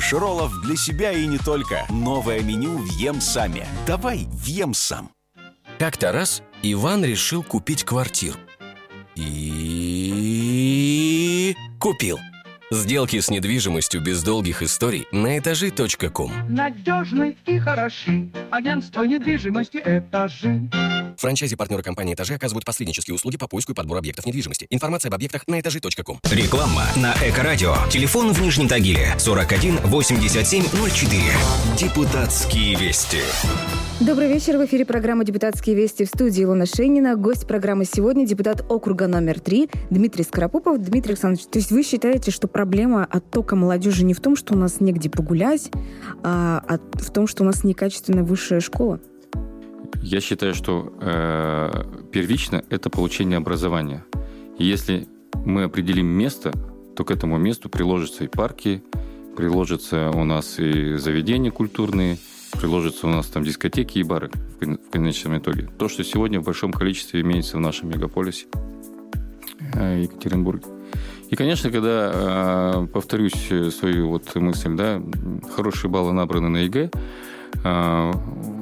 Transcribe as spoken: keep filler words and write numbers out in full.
хочешь роллов для себя и не только? Новое меню «Въем сами». Давай въем сам. Как-то раз Иван решил купить квартиру. И... купил. Сделки с недвижимостью без долгих историй на этажи точка ком. Надежны и хороши. Агентство недвижимости «Этажи». Франчайзи-партнеры компании «Этажи» оказывают посреднические услуги по поиску и подбору объектов недвижимости. Информация об объектах на этажи точка ком. Реклама на Эко-радио. Телефон в Нижнем Тагиле сорок один восемьдесят семь ноль четыре. Депутатские вести. Добрый вечер. В эфире программа «Депутатские вести», в студии Илона Шейнина. Гость программы сегодня — депутат округа номер три Дмитрий Скоропупов. Дмитрий Александрович, то есть вы считаете, что проблема оттока молодежи не в том, что у нас негде погулять, а в том, что у нас некачественная высшая школа? Я считаю, что э, первично это получение образования. И если мы определим место, то к этому месту приложатся и парки, приложатся у нас и заведения культурные, приложатся у нас там дискотеки и бары в конечном итоге. То, что сегодня в большом количестве имеется в нашем мегаполисе э, Екатеринбурге. И, конечно, когда, э, повторюсь свою вот мысль, да, хорошие баллы набраны на ЕГЭ, э,